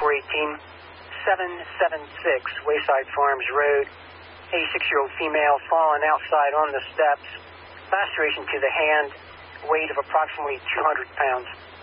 418 776 Wayside Farms Road. 86-year-old female fallen outside on the steps. Laceration to the hand, weight of approximately 200 pounds.